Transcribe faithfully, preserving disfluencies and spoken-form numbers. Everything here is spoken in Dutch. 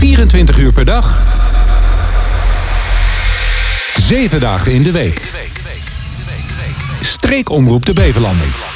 vierentwintig uur per dag. Zeven dagen in de week. Streekomroep de Beverlanding.